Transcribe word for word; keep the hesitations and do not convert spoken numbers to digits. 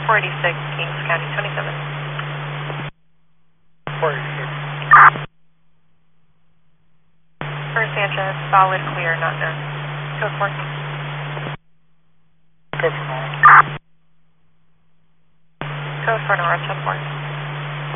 four eighty-six, Kings County twenty-seven. four eighty-six. For Sanchez, solid clear, not known. Code four. Code four. Code four, Nora, ten four.